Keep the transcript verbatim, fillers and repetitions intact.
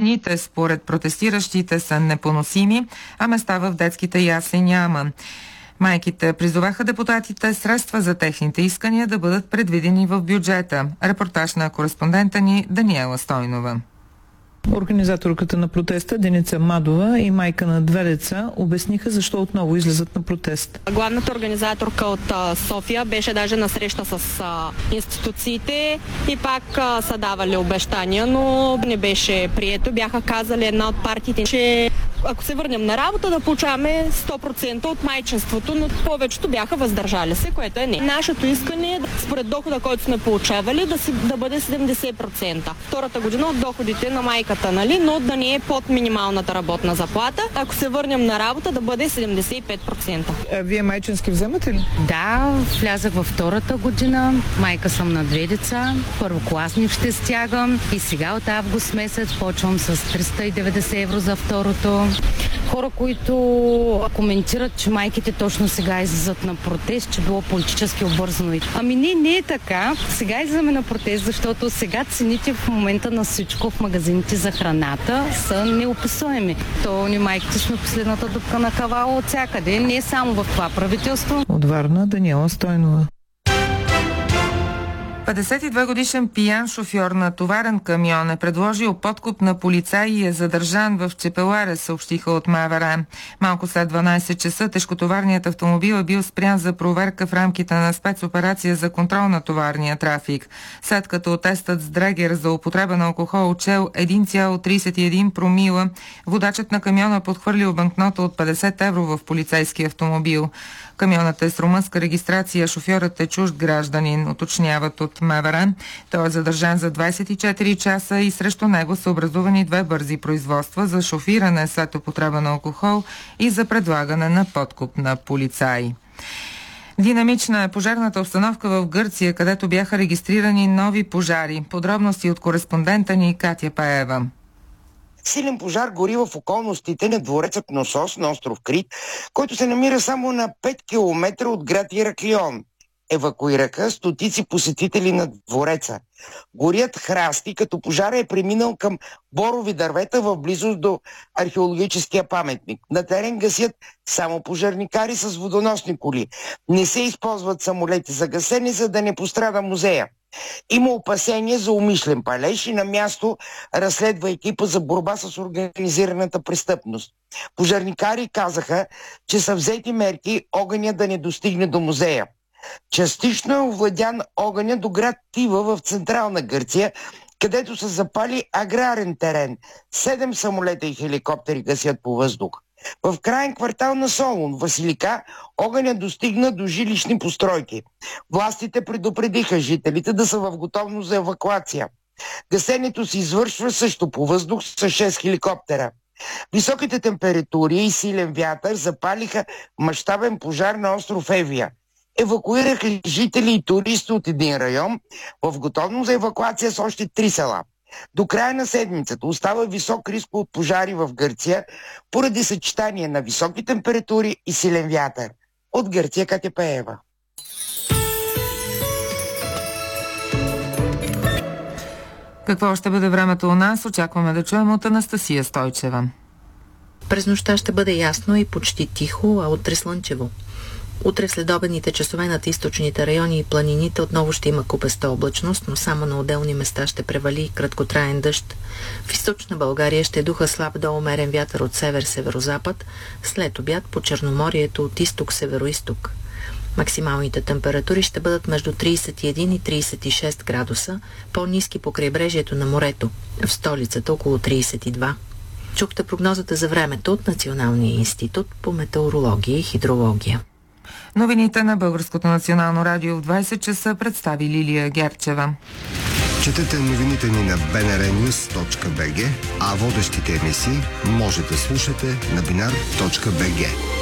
Цените според протестиращите са непоносими, а места в детските ясли няма. Майките призоваха депутатите средства за техните искания да бъдат предвидени в бюджета. Репортаж на кореспондента ни Даниела Стойнова. Организаторката на протеста Деница Мадова и майка на две деца обясниха защо отново излизат на протест. Главната организаторка от София беше даже на среща с а, институциите и пак а, са давали обещания, но не беше прието. Бяха казали една от партиите, че ако се върнем на работа, да получаваме сто процента от майчинството, но повечето бяха въздържали се, което е не. Нашето искане е според дохода, който сме получавали, да, си, да бъде седемдесет процента. Втората година от доходите на майката, нали, но да не е под минималната работна заплата. Ако се върнем на работа, да бъде седемдесет и пет процента. А вие майчински вземате ли? Да, влязах във втората година. Майка съм на две деца. Първокласни ще стягам и сега от август месец почвам с триста и деветдесет евро за второто. Хора, които коментират, че майките точно сега излизат на протест, че било политически обвързано. Ами не, не е така. Сега излизаме на протест, защото сега цените в момента на всичко в магазините за храната са неописуеми. То ни майките сме последната дупка на кавала от всякъде, не само в това правителство. От Варна Даниела Стойнова. петдесет и две годишен пиян шофьор на товарен камион е предложил подкуп на полицай и е задържан в Чепеларе, съобщиха от МВР. Малко след дванадесет часа тежкотоварният автомобил е бил спрян за проверка в рамките на спецоперация за контрол на товарния трафик. След като тестът с дрегер за употреба на алкохол отчел едно цяло тридесет и едно промила, водачът на камиона подхвърлил банкнота от петдесет евро в полицейски автомобил. Камионът е с румънска регистрация, шофьорът е чужд гражданин, уточняват от МВР. Той е задържан за двадесет и четири часа и срещу него са образувани две бързи производства за шофиране след употреба на алкохол и за предлагане на подкуп на полицаи. Динамична е пожарната обстановка в Гърция, където бяха регистрирани нови пожари. Подробности от кореспондента ни Катя Паева. Силен пожар гори в околностите на двореца Кносос на остров Крит, който се намира само на пет километра от град Ираклион. Евакуираха стотици посетители на двореца. Горят храсти, като пожара е преминал към борови дървета в близост до археологическия паметник. На терен гасят само пожарникари с водоносни коли. Не се използват самолети за гасене, за да не пострада музея. Има опасения за умишлен палеж и на място разследва екипа за борба с организираната престъпност. Пожарникари казаха, че са взети мерки огъня да не достигне до музея. Частично е овладян огъня до град Тива в централна Гърция, където са запали аграрен терен. Седем самолета и хеликоптери гасят по въздух. В крайен квартал на Солун, Василика, огъня достигна до жилищни постройки. Властите предупредиха жителите да са в готовност за евакуация. Гасенето се извършва също по въздух с шест хеликоптера. Високите температури и силен вятър запалиха мащабен пожар на остров Евия. Евакуираха жители и туристи от един район, в готовност за евакуация с още три села. До края на седмицата остава висок риск от пожари в Гърция поради съчетание на високи температури и силен вятър. От Гърция Катя Пеева. Какво ще бъде времето у нас? Очакваме да чуем от Анастасия Стойчева. През нощта ще бъде ясно и почти тихо, а утре слънчево. Утре в следобедните часове над източните райони и планините отново ще има купеста облачност, но само на отделни места ще превали краткотраен дъжд. В източна България ще духа слаб до умерен вятър от север-северозапад, след обяд по Черноморието от изток-североизток. Максималните температури ще бъдат между тридесет и един и тридесет и шест градуса, по-ниски по крайбрежието на морето, в столицата около тридесет и два. Чухте прогнозата за времето от Националния институт по метеорология и хидрология. Новините на Българското национално радио в двадесет часа представи Лилия Герчева. Четете новините ни на би ен ар нюз точка би джи, а водещите емисии може да слушате на бинар точка би джи.